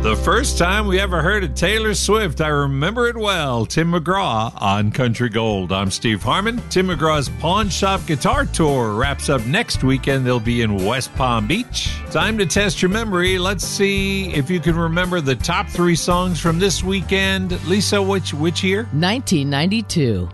The first time we ever heard of Taylor Swift, I remember it well. Tim McGraw on Country Gold. I'm Steve Harmon. Tim McGraw's Pawn Shop Guitar Tour wraps up next weekend. They'll be in West Palm Beach. Time to test your memory. Let's see if you can remember the top 3 songs from this weekend. Lisa, which year? 1992.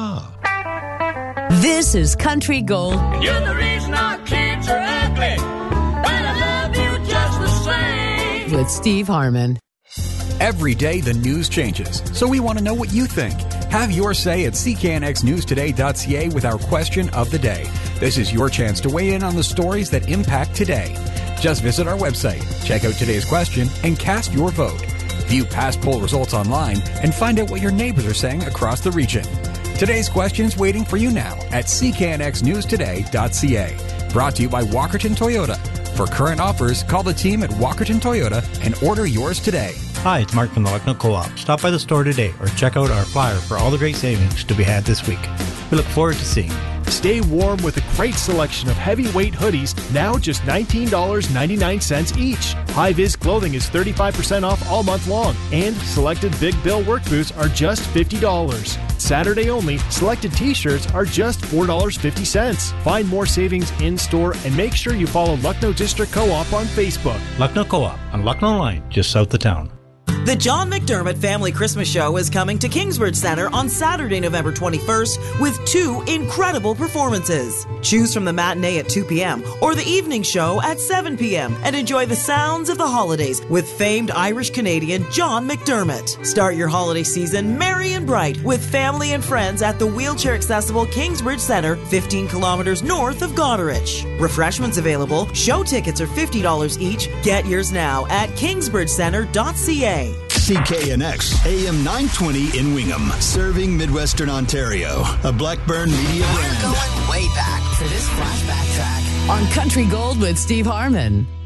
This is Country Gold. You're the reason our kids are ugly, but I love you just the same. With Steve Harmon. Every day the news changes, so we want to know what you think. Have your say at cknxnewstoday.ca with our question of the day. This is your chance to weigh in on the stories that impact today. Just visit our website, check out today's question, and cast your vote. View past poll results online and find out what your neighbors are saying across the region. Today's question's waiting for you now at cknxnewstoday.ca. Brought to you by Walkerton Toyota. For current offers, call the team at Walkerton Toyota and order yours today. Hi, it's Mark from the Lucknow Co-op. Stop by the store today or check out our flyer for all the great savings to be had this week. We look forward to seeing you. Stay warm with a great selection of heavyweight hoodies, now just $19.99 each. High-vis clothing is 35% off all month long, and selected Big Bill work boots are just $50. Saturday only, selected t-shirts are just $4.50. Find more savings in-store and make sure you follow Lucknow District Co-op on Facebook. Lucknow Co-op on Lucknow Line, just south of town. The John McDermott Family Christmas Show is coming to Kingsbridge Center on Saturday, November 21st with 2 incredible performances. Choose from the matinee at 2 p.m. or the evening show at 7 p.m. and enjoy the sounds of the holidays with famed Irish-Canadian John McDermott. Start your holiday season merry and bright with family and friends at the wheelchair-accessible Kingsbridge Center, 15 kilometers north of Goderich. Refreshments available. Show tickets are $50 each. Get yours now at kingsbridgecenter.ca. CKNX AM 920 in Wingham, serving Midwestern Ontario. A Blackburn Media brand. We're going way back for this flashback track on Country Gold with Steve Harmon.